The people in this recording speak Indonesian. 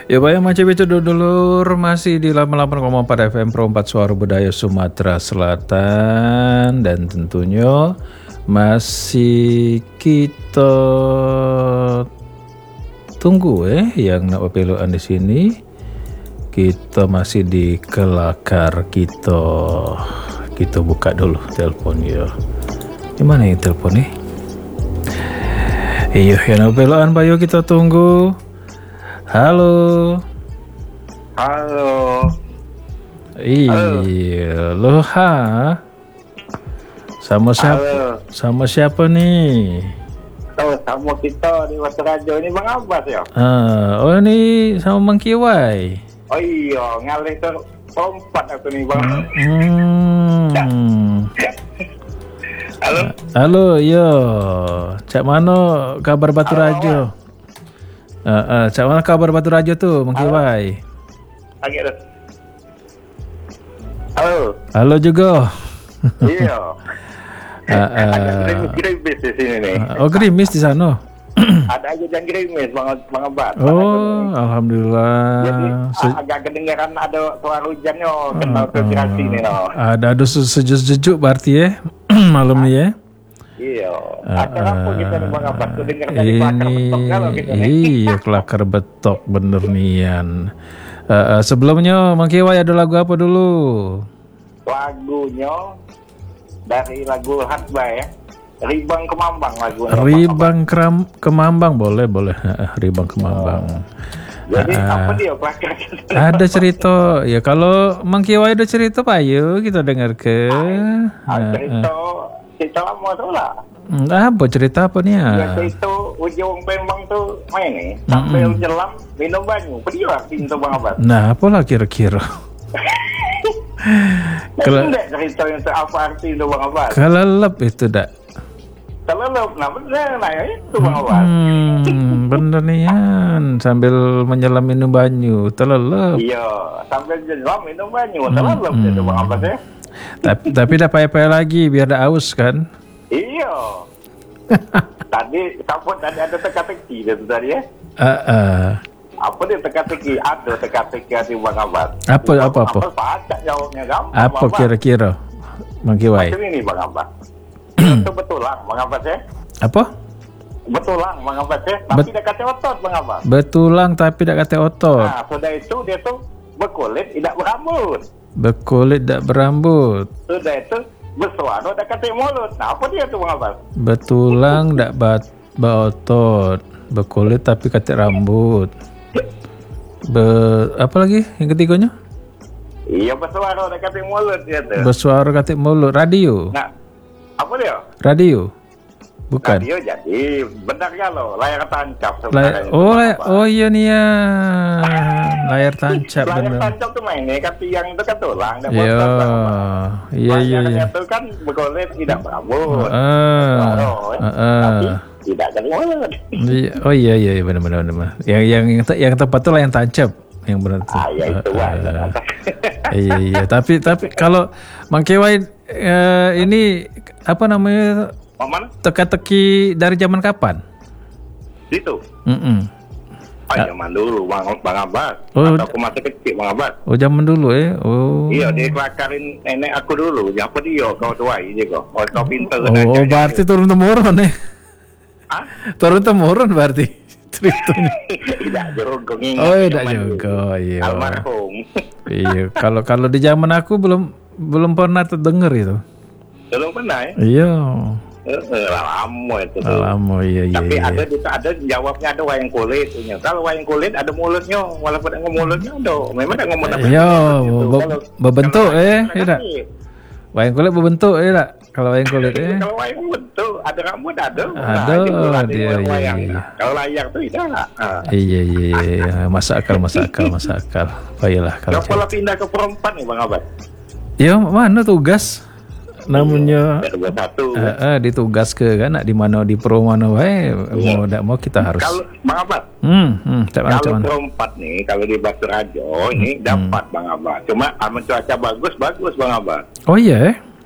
Ya Pak ya macam itu dulur masih di 88,4 FM Pro 4 Suara Budaya Sumatera Selatan dan tentunya masih kita tunggu yang nak peluan di sini. Kita masih di kelakar kita. Kita buka dulu telepon ya. Di mana ya telepon nih? Iya, yang peluan Pak, yuk kita tunggu. Halo. Halo. Iya, lo sama siapa? Halo. Sama siapa nih? Oh, sama kita di Waterajo ini Bang Abbas ya. Oh ini sama Mang Kiwai. Oh iya, ngalih ke lompat aku nih Bang. Halo. Halo, yo. Cak mana kabar Batu Rajo? Cak mana kabar Batu Rajo tuh, Mang Kiwai? Lagi ada. Halo. Halo juga. Iya. Ada gerimis di sini nih. Oh, gerimis di sana. Ada aja yang gerimis Bang Abbas. Oh, alhamdulillah. Jadi agak kedengaran ada suara hujannya kenal konspirasi nih no. Ada sejuk-sejuk berarti ya malam nih ya. Iya. Acara apa kita nih Bang Abbas? Kedengaran dari kelakar betok kalau kita nih. Iya, kelakar betok bener nian. Sebelumnya Mang Kiwai ada lagu apa dulu? Lagunya dari lagu Hatba ya. Ribang Kemambang lagunya. Ribang Kemambang boleh. Ribang Kemambang. Jadi apa dia kelakar? Ada cerita. Ya kalau Mang Kiwai ada cerita Pak, yuk kita dengar ke. Cerita lama tuh lah. Apa cerita apa nih ya? Biasa itu ujung Pembang tuh main nih. Sampai jelam minum banyu. Pedih pintu Bang Abbas. Nah, apalah kira-kira? Enggak cerita yang apa arti itu Bang Abbas? Kelelep itu dak. Kelelep, nah bener nah itu Bang Abbas. Bener nih Yan. Sambil menyelam minum banyu, telelep. Iya, sambil jelam minum banyu, telelep itu Bang Abbas ya. Tapi dah payah-payah lagi biar dah aus kan? Iya. Tadi ada teka-teki itu tadi ya. Apa dia teka-teki? Ada teka-teki hati Bang Abbas. Apa? Baca jawabnya gampang. Apa kira-kira Mang Kiwai? Macam ini Bang Abbas. Itu betulang Bang Abbas ya. Apa? Betulang Bang Abbas ya. Tapi tidak kata otot Bang Abbas. Betulang tapi tidak kata otot. Nah, sudah itu dia tuh berkulit tidak berambut. Berkulit tidak berambut. Sudah itu bersuara tidak kata mulut. Nah, apa dia tuh Bang Abbas? Betulang tidak berotot. Berkulit tapi kata rambut. Apa lagi yang ketiganya? Iya, bersuara tidak kata mulut dia tuh. Bersuara kata mulut. Radio. Nah, apa dia? Radio. Bukan. Radio jadi benar kalau layar tancap sebenarnya. Oh iya nih ya. Layar tancap benar. Layar tancap tuh mainnya kata yang itu kan tulang. Iya. Itu kan berkulit tidak berambut. Tapi tidak ada mulut. Oh iya benar. Yang tepat tuh layar tancap yang benar tuh. Ya itu Iya. Tapi kalau Mang Kiwai ini apa namanya? Mana? Teka-teki dari zaman kapan? Itu. Zaman dulu Bang Abbas. Atau aku masih kecil Bang Abbas. Oh zaman dulu ya. Oh. Iya dia kelakarin nenek aku dulu. Apa dia kau tuai dia kok. Oh kau pintar. Oh berarti turun temurun ya? Turun temurun berarti ceritanya. Tidak juga. Oh tidak juga. Iya. Almarhum. Iya. Kalau di zaman aku belum pernah terdengar itu. Belum pernah ya? Iya. Lama itu. Lama iya. Tapi ada jawabnya ada wayang kulit. Kalau wayang kulit ada mulutnya, walaupun ada mulutnya ada. Memang ada ngomong apa? Iya, berbentuk tidak. Wayang kulit berbentuk tak? Kalau wayang kulit Kalau wayang bentuk ada rambut ada. Ada dia. Kalau layar tuh tidak. Iya. Masuk akal. Baiklah kalau. Kalau pindah ke perempat nih Bang Abbas. Ya mana tugas? Namanya ditugas ke kan di mana di pro mana wae mau tidak mau kita harus kalau Bang Abbas kalau perempat nih kalau di Batu Rajo ini dapat Bang Abbas cuma cuaca bagus Bang Abbas. Oh iya